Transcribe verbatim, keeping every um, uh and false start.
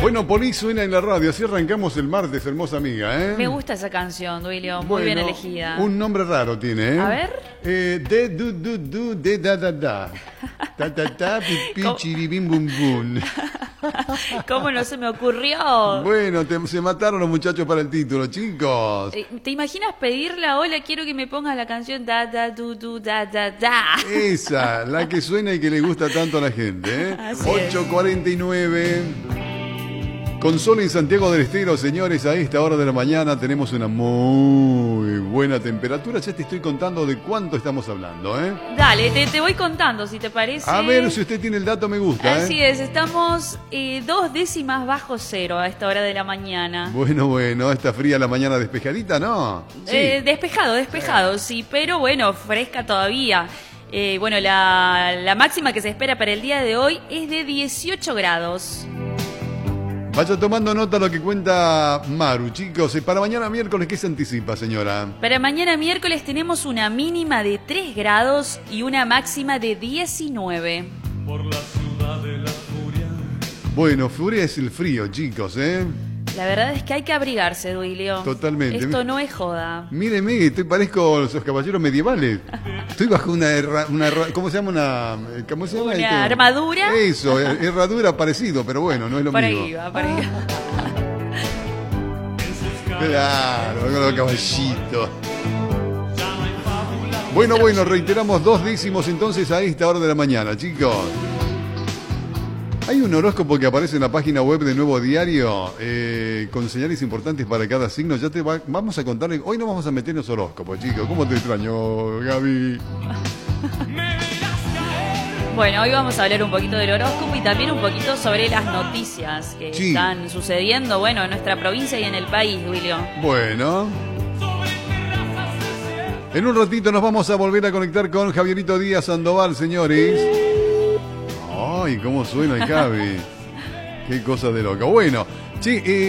Bueno, Poli suena en la radio, así arrancamos el martes, hermosa amiga, ¿eh? Me gusta esa canción, Duilio, muy Bueno, bien elegida. Un nombre raro tiene, ¿eh? A ver. Eh, de, du, du, du, de, da, da, da. Ta, ta, ta, pi, pi, ¿Cómo? chiribim, bum, bum. ¿Cómo no se me ocurrió? Bueno, te- se mataron los muchachos para el título, chicos. Eh, ¿Te imaginas pedirla? Hola, quiero que me pongas la canción da, da, du, du, da, da, da. Esa, la que suena y que le gusta tanto a la gente, ¿eh? Así es. ocho cuarenta y nueve. Con sol en Santiago del Estero, señores, a esta hora de la mañana tenemos una muy buena temperatura. Ya te estoy contando de cuánto estamos hablando, ¿eh? Dale, te, te voy contando, si te parece. A ver, si usted tiene el dato, me gusta, Así ¿eh? es, estamos eh, dos décimas bajo cero a esta hora de la mañana. Bueno, bueno, está fría la mañana despejadita, ¿no? Sí. Eh, despejado, despejado, sí, pero bueno, fresca todavía. Eh, bueno, la, la máxima que se espera para el día de hoy es de dieciocho grados. Vaya tomando nota lo que cuenta Maru, chicos. Eh, Para mañana miércoles, ¿qué se anticipa, señora? Para mañana miércoles tenemos una mínima de tres grados y una máxima de diecinueve. Por la ciudad de la furia. Bueno, furia es el frío, chicos, ¿eh? La verdad es que hay que abrigarse, Duilio. Totalmente. Esto no es joda. Míreme, estoy parezco los caballeros medievales. Estoy bajo una, herra- una herra- ¿cómo se llama? Una, ¿cómo se llama? ¿Una esto? armadura? Eso, her- herradura parecido, pero bueno, no es lo Por mismo. ahí va, por ahí va. Claro, con los caballitos. Bueno, bueno, reiteramos dos décimos entonces a esta hora de la mañana, chicos. Hay un horóscopo que aparece en la página web de Nuevo Diario eh, con señales importantes para cada signo. Ya te va- vamos a contarle. Hoy no vamos a meter en los horóscopos, chicos. ¿Cómo te extraño, Gaby? Bueno, hoy vamos a hablar un poquito del horóscopo y también un poquito sobre las noticias que Sí. están sucediendo, bueno, en nuestra provincia y en el país, Duilio. Bueno. En un ratito nos vamos a volver a conectar con Javierito Díaz Sandoval, señores. Ay, cómo suena el Javi. Qué cosa de loca. Bueno, sí, eh,